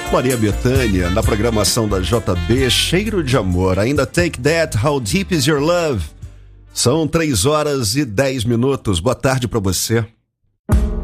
Maria Bethânia, na programação da JB, Cheiro de Amor. Ainda Take That, How Deep Is Your Love? São 3 horas e 10 minutos. Boa tarde para você.